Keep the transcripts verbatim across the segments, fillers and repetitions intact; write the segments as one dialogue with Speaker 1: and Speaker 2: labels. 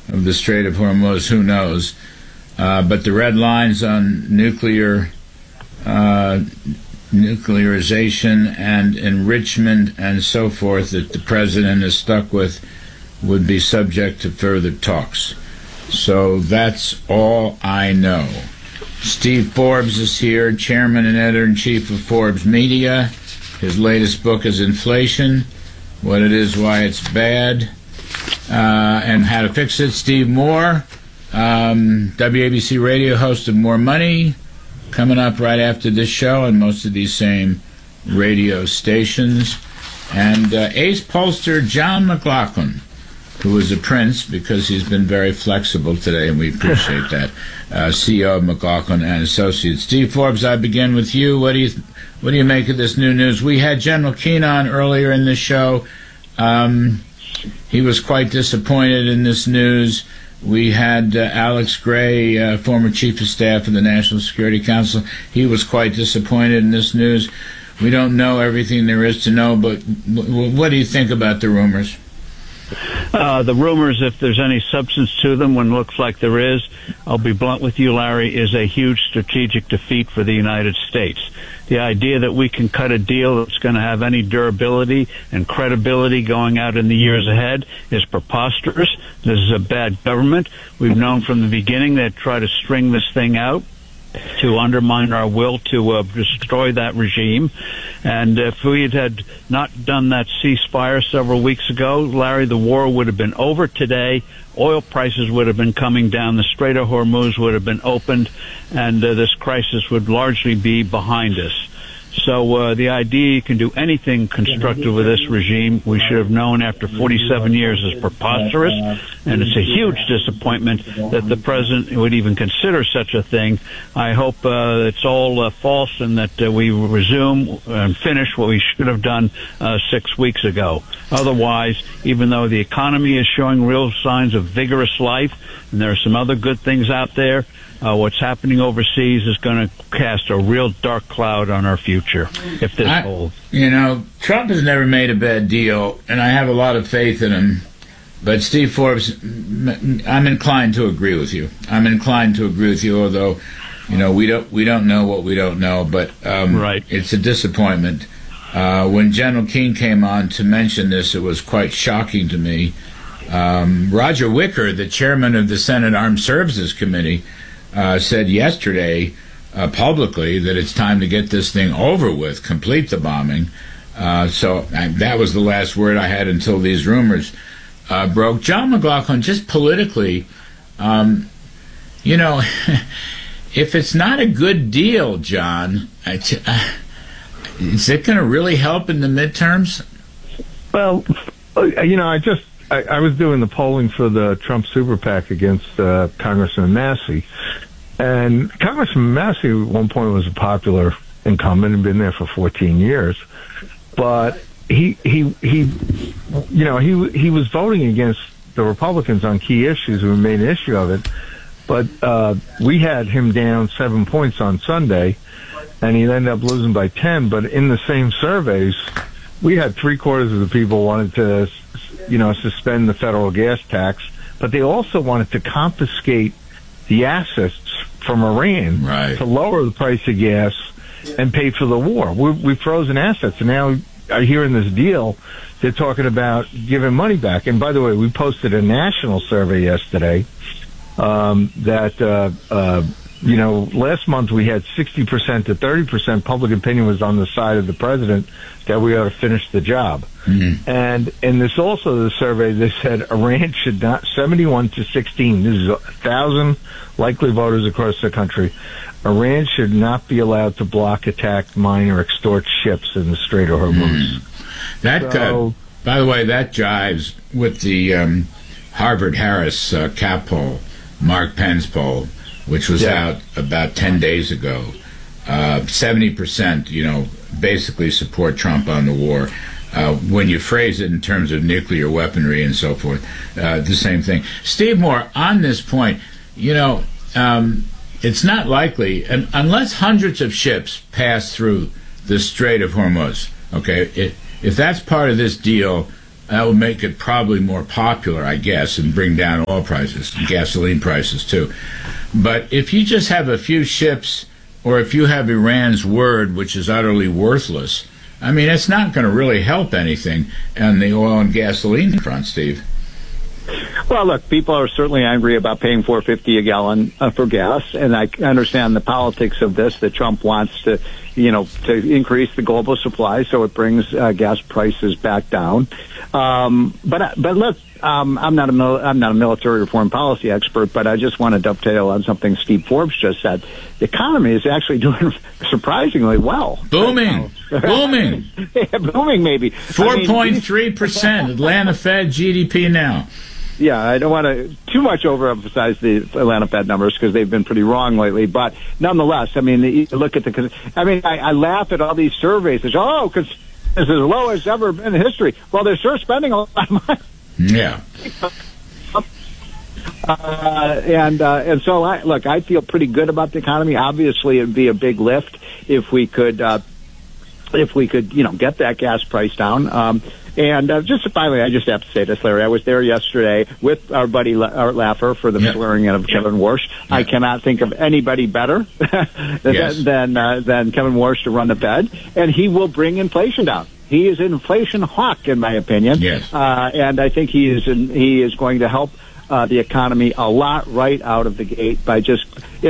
Speaker 1: of the Strait of Hormuz, who knows? Uh, but the red lines on nuclear uh, nuclearization and enrichment and so forth that the president is stuck with would be subject to further talks. So that's all I know. Steve Forbes is here, chairman and editor-in-chief of Forbes Media. His latest book is Inflation, What It Is, Why It's Bad, uh, and How to Fix It. Steve Moore, um, W A B C radio host of More Money, coming up right after this show on most of these same radio stations. And uh, ace pollster John McLaughlin, who is a prince because he's been very flexible today, and we appreciate that. Uh, C E O of McLaughlin and Associates. Steve Forbes, I begin with you. What do you th- what do you make of this new news? We had General Keane on earlier in the show. Um, he was quite disappointed in this news. We had uh, Alex Gray, uh, former chief of staff of the National Security Council. He was quite disappointed in this news. We don't know everything there is to know, but w- what do you think about the rumors?
Speaker 2: Uh, the rumors, if there's any substance to them, when it looks like there is, I'll be blunt with you, Larry, is a huge strategic defeat for the United States. The idea that we can cut a deal that's going to have any durability and credibility going out in the years ahead is preposterous. This is a bad government. We've known from the beginning they'd try to string this thing out to undermine our will to uh, destroy that regime. And if we had, had not done that ceasefire several weeks ago, Larry, the war would have been over today. Oil prices would have been coming down. The Strait of Hormuz would have been opened, and uh, this crisis would largely be behind us. So uh, the idea you can do anything constructive with this regime, we should have known after forty-seven years, is preposterous, and it's a huge disappointment that the president would even consider such a thing. I hope uh, it's all uh, false and that uh, we resume and finish what we should have done uh, six weeks ago. Otherwise, even though the economy is showing real signs of vigorous life, and there are some other good things out there, Uh, what's happening overseas is going to cast a real dark cloud on our future if this
Speaker 1: I,
Speaker 2: holds.
Speaker 1: You know, Trump has never made a bad deal, and I have a lot of faith in him. But Steve Forbes, I'm inclined to agree with you. I'm inclined to agree with you, although, you know, we don't we don't know what we don't know. But um,
Speaker 2: right.
Speaker 1: It's a disappointment. Uh, when General Keane came on to mention this, it was quite shocking to me. Um, Roger Wicker, the chairman of the Senate Armed Services Committee, Uh, said yesterday uh, publicly that it's time to get this thing over with, complete the bombing. Uh, so I, that was the last word I had until these rumors uh, broke. John McLaughlin, just politically, um, you know, if it's not a good deal, John, I t- uh, is it going to really help in the midterms?
Speaker 3: Well, you know, I just I, I was doing the polling for the Trump Super PAC against uh, Congressman Massey. And Congressman Massey at one point was a popular incumbent and been there for fourteen years. But he, he, he, you know, he, he was voting against the Republicans on key issues and we made an issue of it. But uh, we had him down seven points on Sunday and he ended up losing by ten. But in the same surveys, we had three quarters of the people wanted to, you know, suspend the federal gas tax, but they also wanted to confiscate the assets from Iran
Speaker 1: right.
Speaker 3: to lower the price of gas and pay for the war. We, we've frozen assets, and now I hear in this deal they're talking about giving money back. And by the way, we posted a national survey yesterday um, that, uh, uh, you know, last month we had sixty percent to thirty percent public opinion was on the side of the president that we ought to finish the job. Mm-hmm. And in this also the survey, they said Iran should not, seventy-one to sixteen, this is a thousand likely voters across the country, Iran should not be allowed to block, attack, mine, or extort ships in the Strait of Hormuz.
Speaker 1: Mm. That,
Speaker 3: so,
Speaker 1: uh, by the way, that jives with the um, Harvard-Harris uh, cap poll, Mark Penn's poll, which was yeah. out about ten days ago. Uh, seventy percent, you know, basically support Trump on the war. Uh, when you phrase it in terms of nuclear weaponry and so forth, uh, the same thing. Steve Moore, on this point, you know, um, it's not likely, and unless hundreds of ships pass through the Strait of Hormuz, okay, it, if that's part of this deal, That would make it probably more popular, I guess, and bring down oil prices, gasoline prices too. But if you just have a few ships, or if you have Iran's word, which is utterly worthless, I mean, it's not going to really help anything on the oil and gasoline front, Steve.
Speaker 4: Well, look, people are certainly angry about paying four fifty a gallon uh, for gas, and I understand the politics of this, that Trump wants to, you know, to increase the global supply, so it brings uh, gas prices back down. Um, but but look, um, I'm not a mil- I'm not a military or foreign policy expert, but I just want to dovetail on something Steve Forbes just said. The economy is actually doing surprisingly well.
Speaker 1: Booming, booming,
Speaker 4: yeah, booming, maybe
Speaker 1: four point three percent Atlanta Fed G D P now.
Speaker 4: Yeah, I don't want to too much overemphasize the Atlanta Fed numbers because they've been pretty wrong lately. But nonetheless, I mean, you look at the. I mean, I, I laugh at all these surveys. It's oh, because it's as low as ever been in history. Well, they're sure spending a lot of money.
Speaker 1: Yeah.
Speaker 4: Uh, and uh, and so, I, look, I feel pretty good about the economy. Obviously, it'd be a big lift if we could, uh, if we could, you know, get that gas price down. Um, And uh, just finally, I just have to say this, Larry. I was there yesterday with our buddy Art Laffer for the
Speaker 1: yep.
Speaker 4: swearing in of Kevin Warsh. Yep. I cannot think of anybody better
Speaker 1: yes.
Speaker 4: than uh, than Kevin Warsh to run the Fed, and he will bring inflation down. He is an inflation hawk, in my opinion.
Speaker 1: Yes.
Speaker 4: Uh, and I think he is in, he is going to help uh, the economy a lot right out of the gate by just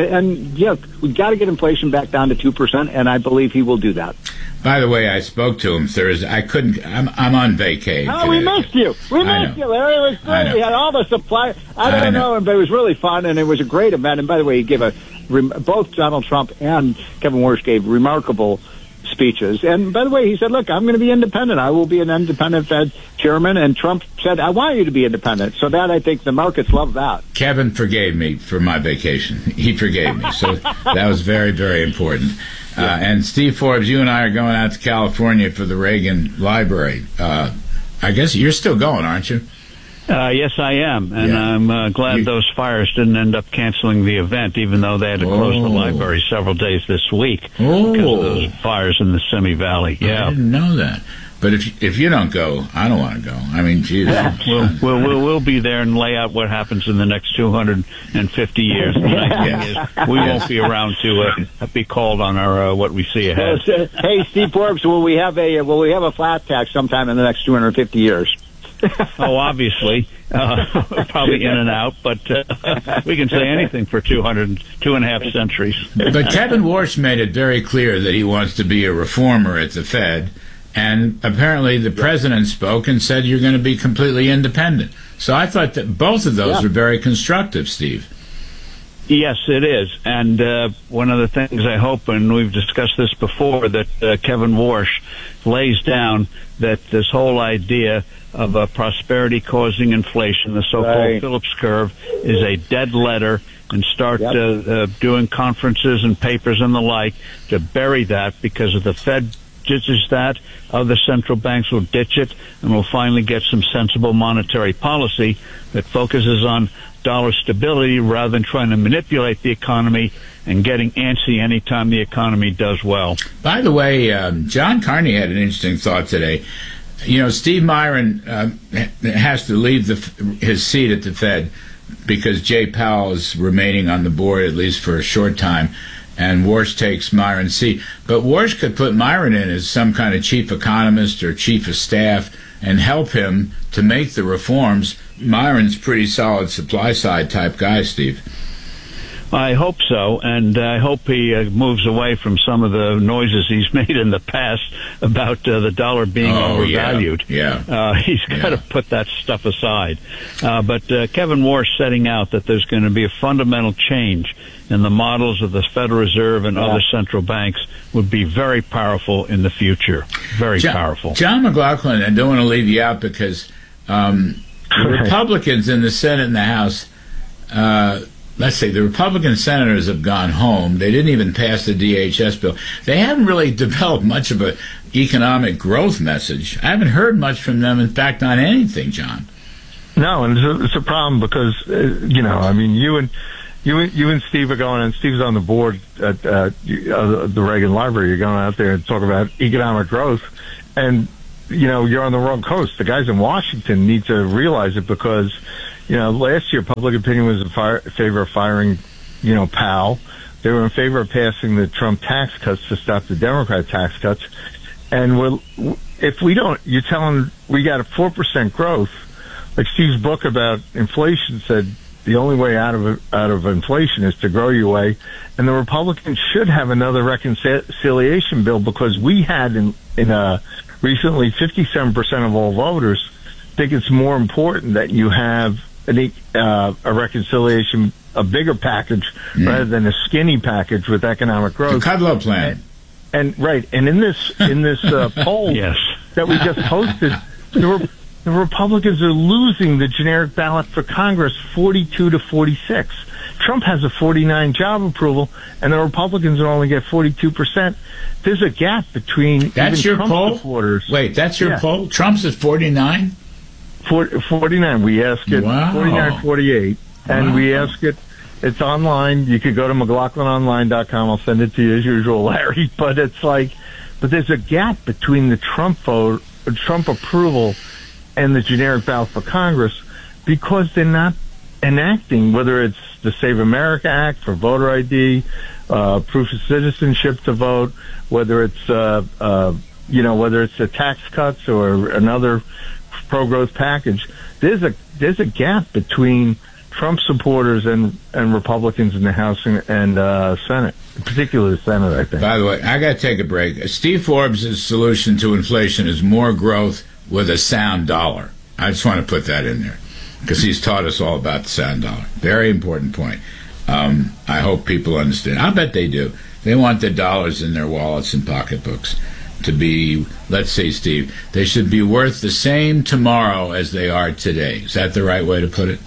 Speaker 4: and yeah, we got to get inflation back down to two percent, and I believe he will do that.
Speaker 1: By the way, I spoke to him Thursday. I couldn't. I'm, I'm on vacation.
Speaker 4: Oh, we missed you. We missed you, Larry. It was great. We had all the supply. I don't I know. know, but it was really fun, and it was a great event. And by the way, he gave a both Donald Trump and Kevin Warsh gave remarkable speeches. And by the way, he said, "Look, I'm going to be independent. I will be an independent Fed chairman." And Trump said, "I want you to be independent." So that I think the markets love that.
Speaker 1: Kevin forgave me for my vacation. He forgave me, so that was very, very important. Uh, and Steve Forbes, you and I are going out to California for the Reagan Library. Uh, I guess you're still going, aren't you?
Speaker 2: Uh, yes, I am, and
Speaker 1: yeah.
Speaker 2: I'm uh, glad you, those fires didn't end up canceling the event, even though they had to oh. close the library several days this week
Speaker 1: oh.
Speaker 2: because of those fires in the Simi Valley. Yeah,
Speaker 1: I didn't know that. But if if you don't go, I don't want to go. I mean, geez.
Speaker 2: Yeah. We'll, we'll, we'll, we'll be there and lay out what happens in the next two hundred fifty years. The nice thing is we won't be around to uh, be called on our uh, what we see ahead.
Speaker 4: Hey, Steve Forbes, will we have a will we have a flat tax sometime in the next two hundred fifty years?
Speaker 2: Oh, obviously, uh, probably in and out, but uh, we can say anything for two hundred, two and a half centuries.
Speaker 1: But Kevin Warsh made it very clear that he wants to be a reformer at the Fed. And apparently the president spoke and said you're going to be completely independent. So I thought that both of those
Speaker 4: yeah.
Speaker 1: were very constructive, Steve.
Speaker 2: Yes, it is. And uh, one of the things I hope, and we've discussed this before, that uh, Kevin Warsh lays down that this whole idea of uh, prosperity causing inflation, the so-called
Speaker 4: right.
Speaker 2: Phillips curve, is a dead letter, and start yep. uh, uh, doing conferences and papers and the like to bury that, because of the Fed ditches that, other central banks will ditch it, and we'll finally get some sensible monetary policy that focuses on dollar stability rather than trying to manipulate the economy and getting antsy anytime the economy does well.
Speaker 1: By the way, um, John Carney had an interesting thought today. You know, Steve Myron uh, has to leave the, his seat at the Fed because Jay Powell is remaining on the board, at least for a short time, and Warsh takes Myron's seat. But Warsh could put Myron in as some kind of chief economist or chief of staff and help him to make the reforms. Myron's pretty solid supply-side type guy, Steve.
Speaker 2: I hope so, and I hope he uh, moves away from some of the noises he's made in the past about uh, the dollar being
Speaker 1: oh,
Speaker 2: overvalued.
Speaker 1: Yeah, yeah.
Speaker 2: Uh, he's got to yeah. put that stuff aside. Uh, but uh, Kevin Warsh setting out that there's going to be a fundamental change in the models of the Federal Reserve and yeah. other central banks would be very powerful in the future. Very
Speaker 1: John,
Speaker 2: powerful.
Speaker 1: John McLaughlin, I don't want to leave you out because um, the Republicans in the Senate and the House, uh, let's say the Republican senators have gone home. They didn't even pass the D H S bill. They haven't really developed much of an economic growth message. I haven't heard much from them, in fact, on anything, John.
Speaker 3: No, and it's a, it's a problem because, uh, you know, I mean, you and You, you and Steve are going, and Steve's on the board at uh, the Reagan Library. You're going out there and talk about economic growth, and you know, you're on the wrong coast. The guys in Washington need to realize it because, you know, last year public opinion was in fire, favor of firing, you know, Powell. They were in favor of passing the Trump tax cuts to stop the Democrat tax cuts. And we're, if we don't, you're telling we got a four percent growth. Like Steve's book about inflation said, the only way out of out of inflation is to grow your way. And the Republicans should have another reconciliation bill because we had in, in a recently fifty-seven percent of all voters think it's more important that you have an, uh, a reconciliation, a bigger package mm. rather than a skinny package with economic growth.
Speaker 1: The Kudlow plan.
Speaker 3: And, and right, and in this in this uh, poll
Speaker 2: yes.
Speaker 3: that we just posted, there were. The Republicans are losing the generic ballot for Congress forty-two to forty-six. Trump has a forty-nine job approval, and the Republicans will only get forty-two percent. There's a gap between
Speaker 1: that's
Speaker 3: even
Speaker 1: your
Speaker 3: Trump
Speaker 1: poll?
Speaker 3: supporters.
Speaker 1: Wait, that's your
Speaker 3: yeah.
Speaker 1: poll? Trump's at forty-nine?
Speaker 3: forty-nine. We ask it
Speaker 1: wow.
Speaker 3: forty-nine forty-eight, and
Speaker 1: wow. we
Speaker 3: ask it. It's online. You could go to McLaughlin Online dot com. I'll send it to you as usual, Larry. But it's like, but there's a gap between the Trump vote, Trump approval, and the generic ballot for Congress because they're not enacting, whether it's the Save America Act for voter I D, uh, proof of citizenship to vote, whether it's, uh, uh, you know, whether it's the tax cuts or another pro-growth package. There's a, there's a gap between Trump supporters and, and Republicans in the House and, and uh, Senate, particularly the Senate, I think.
Speaker 1: By the way, I got to take a break. Steve Forbes' solution to inflation is more growth with a sound dollar. I just want to put that in there because he's taught us all about the sound dollar. Very important point. Um, I hope people understand. I bet they do. They want the dollars in their wallets and pocketbooks to be, let's say, Steve, they should be worth the same tomorrow as they are today. Is that the right way to put it?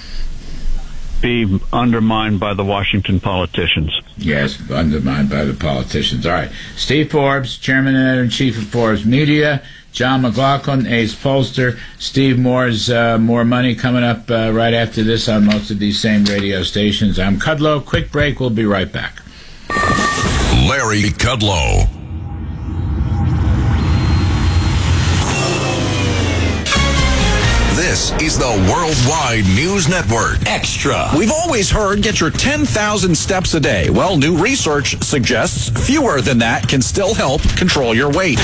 Speaker 2: Be undermined by the Washington politicians.
Speaker 1: Yes, undermined by the politicians. All right. Steve Forbes, Chairman and Editor-in-Chief of Forbes Media. John McLaughlin, Ace Pollster. Steve Moore's uh, More Money coming up uh, right after this on most of these same radio stations. I'm Kudlow. Quick break. We'll be right back.
Speaker 5: Larry Kudlow. This is the Worldwide News Network. Extra.
Speaker 6: We've always heard get your ten thousand steps a day. Well, new research suggests fewer than that can still help control your weight.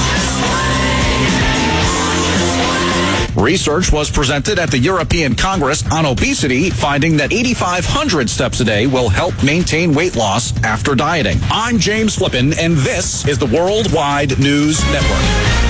Speaker 6: Research was presented at the European Congress on Obesity, finding that eighty-five hundred steps a day will help maintain weight loss after dieting. I'm James Flippin, and this is the Worldwide News Network.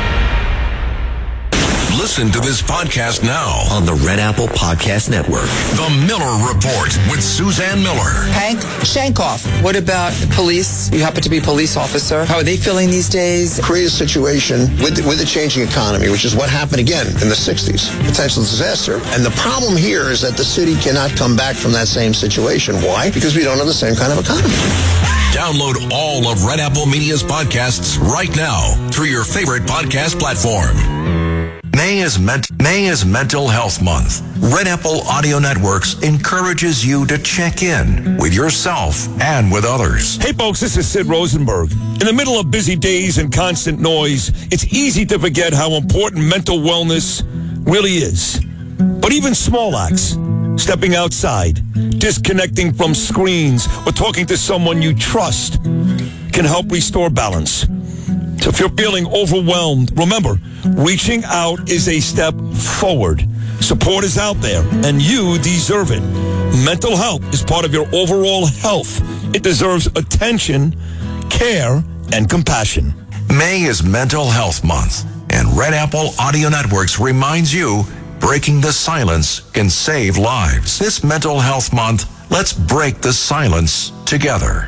Speaker 5: Listen to this podcast now
Speaker 7: on the Red Apple Podcast Network.
Speaker 5: The Miller Report with Suzanne Miller.
Speaker 8: Hank Shankoff, what about the police? You happen to be a police officer. How are they feeling these days?
Speaker 9: Create a situation with, with a changing economy, which is what happened again in the sixties. Potential disaster. And the problem here is that the city cannot come back from that same situation. Why? Because we don't have the same kind of economy.
Speaker 5: Download all of Red Apple Media's podcasts right now through your favorite podcast platform. May is, ment- May is Mental Health Month. Red Apple Audio Networks encourages you to check in with yourself and with others.
Speaker 10: Hey folks, this is Sid Rosenberg. In the middle of busy days and constant noise, it's easy to forget how important mental wellness really is. But even small acts, stepping outside, disconnecting from screens, or talking to someone you trust can help restore balance. So if you're feeling overwhelmed, remember, reaching out is a step forward. Support is out there, and you deserve it. Mental health is part of your overall health. It deserves attention, care, and compassion.
Speaker 5: May is Mental Health Month, and Red Apple Audio Networks reminds you, breaking the silence can save lives. This Mental Health Month, let's break the silence together.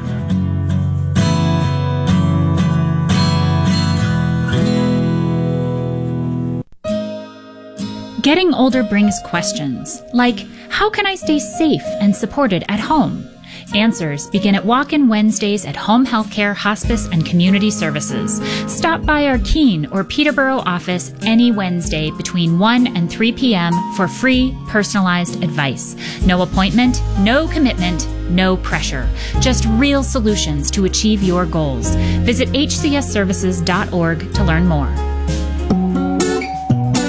Speaker 11: Getting older brings questions, like, how can I stay safe and supported at home? Answers begin at Walk-In Wednesdays at Home Healthcare, Hospice, and Community Services. Stop by our Keene or Peterborough office any Wednesday between one and three p.m. for free, personalized advice. No appointment, no commitment, no pressure. Just real solutions to achieve your goals. Visit h c s services dot org to learn more.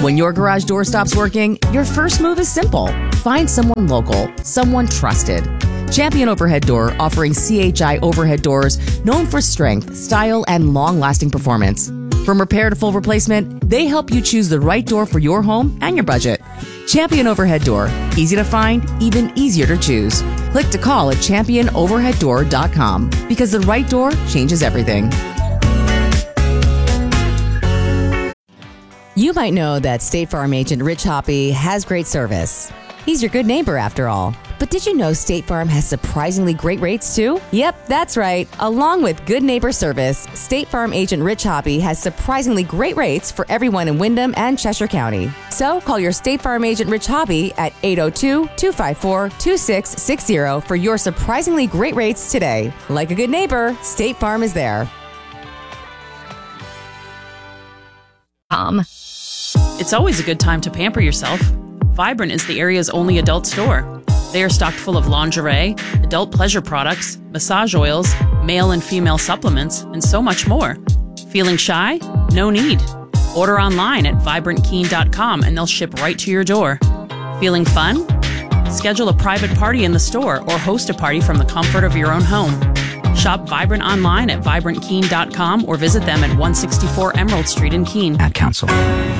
Speaker 12: When your garage door stops working, your first move is simple. Find someone local, someone trusted. Champion Overhead Door, offering C H I overhead doors known for strength, style, and long-lasting performance. From repair to full replacement, they help you choose the right door for your home and your budget. Champion Overhead Door. Easy to find, even easier to choose. Click to call at champion overhead door dot com because the right door changes everything.
Speaker 13: You might know that State Farm agent Rich Hoppy has great service. He's your good neighbor after all. But did you know State Farm has surprisingly great rates too? Yep, that's right. Along with good neighbor service, State Farm agent Rich Hoppy has surprisingly great rates for everyone in Windham and Cheshire County. So call your State Farm agent Rich Hoppy at eight oh two, two five four, two six six zero for your surprisingly great rates today. Like a good neighbor, State Farm is there.
Speaker 14: Um. It's always a good time to pamper yourself. Vibrant is the area's only adult store. They are stocked full of lingerie, adult pleasure products, massage oils, male and female supplements, and so much more. Feeling shy? No need. Order online at vibrant keen dot com and they'll ship right to your door. Feeling fun? Schedule a private party in the store or host a party from the comfort of your own home. Shop Vibrant online at vibrant keen dot com or visit them at one sixty-four Emerald Street in Keene.
Speaker 15: Ad Council.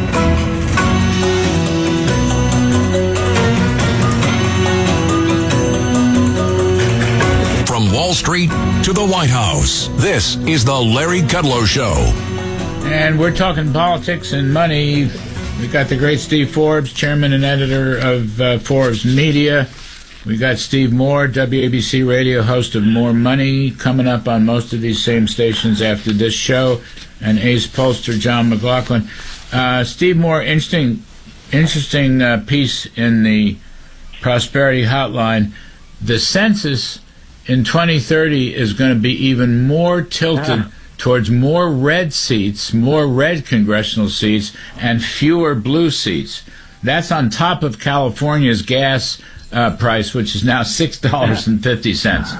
Speaker 5: From Wall Street to the White House, this is the Larry Kudlow Show.
Speaker 1: And we're talking politics and money. We got the great Steve Forbes, chairman and editor of uh, Forbes Media. We got Steve Moore, W A B C Radio, host of More Money, coming up on most of these same stations after this show, and ace pollster John McLaughlin. Uh, Steve Moore, interesting, interesting uh, piece in the Prosperity Hotline. The census in twenty thirty is going to be even more tilted ah. towards more red seats, more red congressional seats, and fewer blue seats. That's on top of California's gas uh, price, which is now six dollars and fifty cents.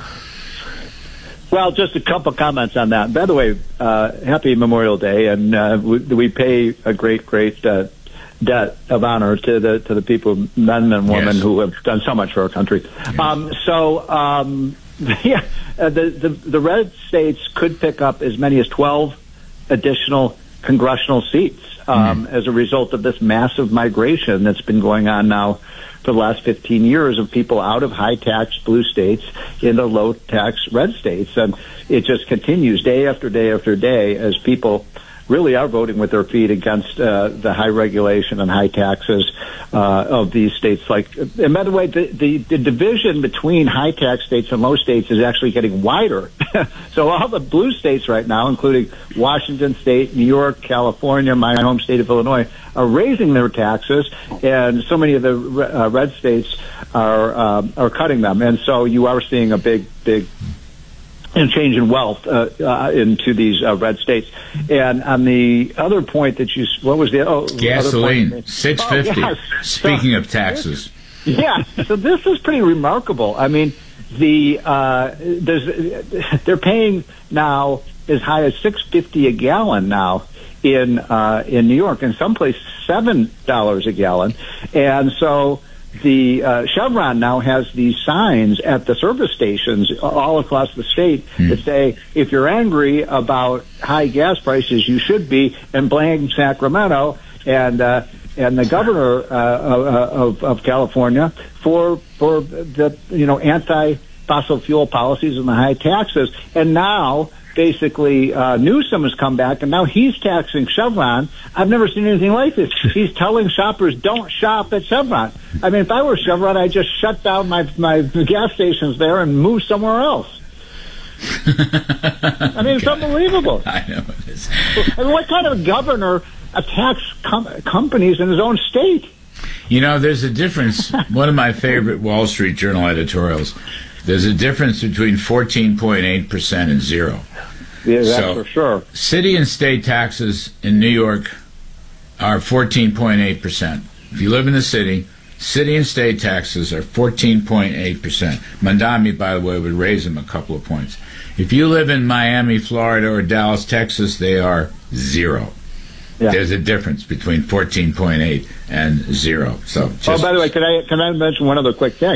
Speaker 4: Well, just a couple comments on that. By the way, uh, happy Memorial Day, and uh, we, we pay a great, great uh, debt of honor to the to the people, men and women, yes. who have done so much for our country. Yes. Um, so, um, yeah, uh, the, the the red states could pick up as many as twelve additional congressional seats um, mm. as a result of this massive migration that's been going on now for the last fifteen years of people out of high-tax blue states into low-tax red states. And it just continues day after day after day as people really are voting with their feet against uh, the high regulation and high taxes uh, of these states. Like, and by the way, the, the, the division between high-tax states and low states is actually getting wider. So all the blue states right now, including Washington State, New York, California, my home state of Illinois, are raising their taxes, and so many of the uh, red states are uh, are cutting them. And so you are seeing a big, big and change in wealth uh, uh, into these uh, red states. And on the other point that you, what was the oh,
Speaker 1: gasoline six fifty? Oh, yes. Speaking so, of taxes,
Speaker 4: yeah. So this is pretty remarkable. I mean, the uh, there's they're paying now as high as six fifty a gallon now in uh, in New York, in some places seven dollars a gallon, and so. The uh, Chevron now has these signs at the service stations all across the state mm. that say, if you're angry about high gas prices, you should be in blame Sacramento and uh, and the governor uh, of, of California for for the you know anti-fossil fuel policies and the high taxes. And now, basically, uh, Newsom has come back, and now he's taxing Chevron. I've never seen anything like this. He's telling shoppers, don't shop at Chevron. I mean, if I were Chevron, I'd just shut down my, my gas stations there and move somewhere else. I mean, it's unbelievable.
Speaker 1: I know it is.
Speaker 4: I mean, what kind of governor attacks com- companies in his own state?
Speaker 1: You know, there's a difference. One of my favorite Wall Street Journal editorials, there's a difference between fourteen point eight percent and zero.
Speaker 4: Yeah, that's
Speaker 1: so,
Speaker 4: for sure.
Speaker 1: City and state taxes in New York are fourteen point eight percent. If you live in the city, city and state taxes are fourteen point eight percent. Mandami, by the way, would raise them a couple of points. If you live in Miami, Florida, or Dallas, Texas, they are zero.
Speaker 4: Yeah.
Speaker 1: There's a difference between fourteen point eight and zero. So, just,
Speaker 4: oh, by the way, can I can I mention one other quick thing?